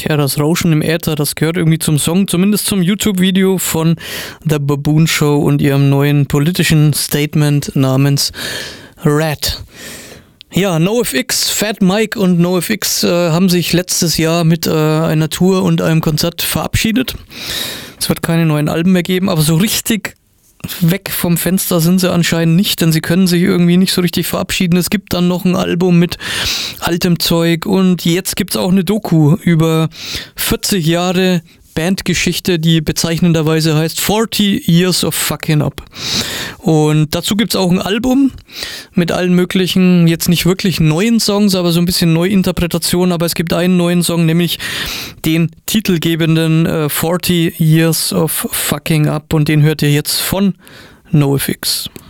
Tja, das Rauschen im Äther, das gehört irgendwie zum Song, zumindest zum YouTube-Video von The Baboon Show und ihrem neuen politischen Statement namens Rat. Ja, NoFX, Fat Mike und NoFX haben sich letztes Jahr mit einer Tour und einem Konzert verabschiedet. Es wird keine neuen Alben mehr geben, aber so richtig weg vom Fenster sind sie anscheinend nicht, denn sie können sich irgendwie nicht so richtig verabschieden. Es gibt dann noch ein Album mit altem Zeug und jetzt gibt es auch eine Doku über 40 Jahre Bandgeschichte, die bezeichnenderweise heißt 40 Years of Fucking Up. Und dazu gibt es auch ein Album mit allen möglichen, jetzt nicht wirklich neuen Songs, aber so ein bisschen Neuinterpretationen. Aber es gibt einen neuen Song, nämlich den titelgebenden 40 Years of Fucking Up, und den hört ihr jetzt von NoFX.